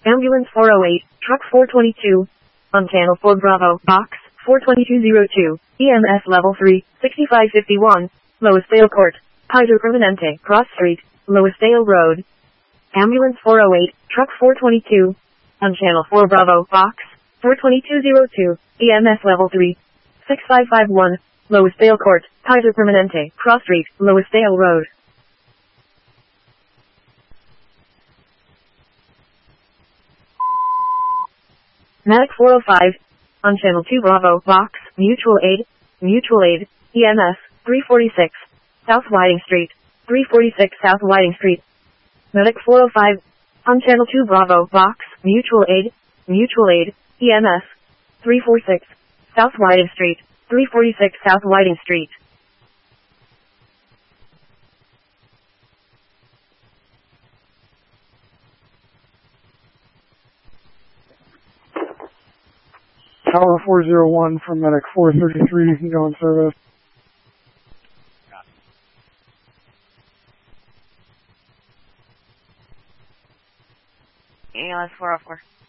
Ambulance 408, Truck 422. On Channel 4 Bravo, Box 42202, EMS Level 3, 6551, Loisdale Court, Kaiser Permanente, Cross Street, Loisdale Road. Ambulance 408, Truck 422. On Channel 4 Bravo, Box 42202, EMS Level 3, 6551, Loisdale Court, Kaiser Permanente, Cross Street, Loisdale Road. Medic 405, on Channel 2 Bravo, Box, Mutual Aid, EMS, 346, South Whiting Street, 346 South Whiting Street. Medic 405, on Channel 2 Bravo, Box, Mutual Aid, EMS, 346, South Whiting Street, 346 South Whiting Street. Tower 401 from Medic 433, you can go in service. EMS 404.